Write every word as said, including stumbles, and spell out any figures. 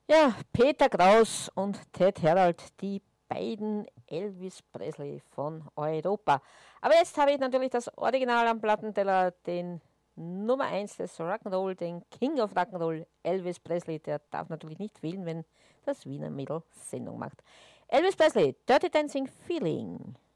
Ja, Peter Kraus und Ted Herald, die beiden Elvis Presley von Europa. Aber jetzt habe ich natürlich das Original am Plattenteller, den Nummer eins des Rock'n'Roll, den King of Rock'n'Roll, Elvis Presley. Der darf natürlich nicht fehlen, wenn das Wiener Mädel Sendung macht. Elvis Presley, Dirty Dancing Feeling.